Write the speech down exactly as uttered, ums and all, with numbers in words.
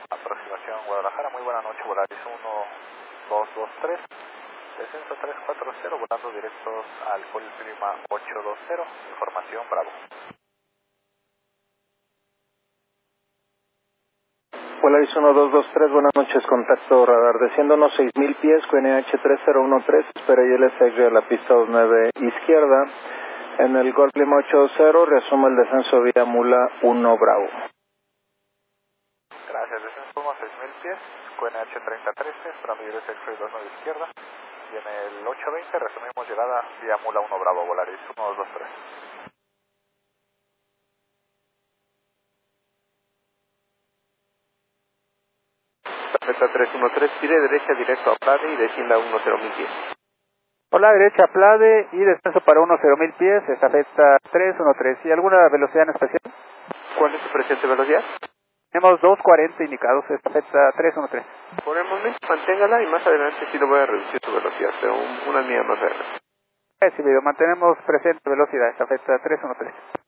Aproximación Guadalajara, muy buena noche, Volaris uno dos dos tres, descenso tres cuatro cero, volando directos al Pol Clima ocho dos cero, información Bravo. Volaris uno dos dos tres, buenas noches, contacto radar, desciendo unos seis mil pies, Q N H tres cero uno tres, espera y el exit de la pista dos nueve izquierda, en el Golf Lima ocho dos cero, reasume el descenso vía Mula uno Bravo. Gracias, descenso unos seis mil pies, Q N H treinta trece, esperando ir el exit dos nueve izquierda, y en el ocho veinte resumimos llegada vía Mula uno Bravo, Volaris uno dos dos tres. Perfecto, tres uno tres, tire derecha directo a Plade y descienda a uno cero mil pies. Hola, derecha Plade y descenso para uno cero mil pies, estafeta tres uno tres. ¿Y alguna velocidad en especial? ¿Cuál es su presente velocidad? Tenemos dos cuarenta indicados, estafeta tres uno tres. Por el momento manténgala y más adelante sí lo voy a reducir su velocidad, pero un, una mía más adelante. Recibido, mantenemos presente velocidad, estafeta tres uno tres.